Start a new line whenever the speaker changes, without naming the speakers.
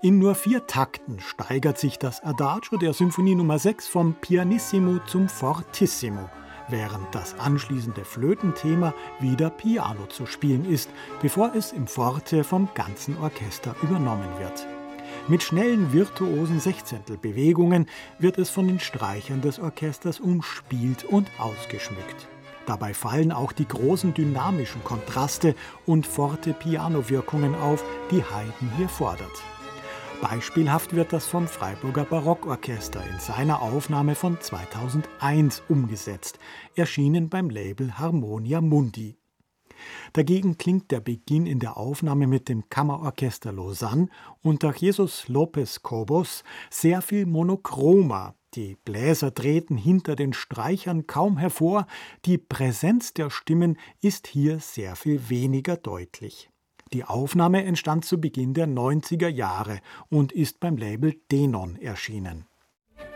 In nur 4 Takten steigert sich das Adagio der Symphonie Nummer 6 vom Pianissimo zum Fortissimo, während das anschließende Flötenthema wieder Piano zu spielen ist, bevor es im Forte vom ganzen Orchester übernommen wird. Mit schnellen, virtuosen Sechzehntelbewegungen wird es von den Streichern des Orchesters umspielt und ausgeschmückt. Dabei fallen auch die großen dynamischen Kontraste und Forte-Piano-Wirkungen auf, die Haydn hier fordert. Beispielhaft wird das vom Freiburger Barockorchester in seiner Aufnahme von 2001 umgesetzt, erschienen beim Label Harmonia Mundi. Dagegen klingt der Beginn in der Aufnahme mit dem Kammerorchester Lausanne unter Jesus López Cobos sehr viel monochromer. Die Bläser treten hinter den Streichern kaum hervor, die Präsenz der Stimmen ist hier sehr viel weniger deutlich. Die Aufnahme entstand zu Beginn der 90er Jahre und ist beim Label Denon erschienen.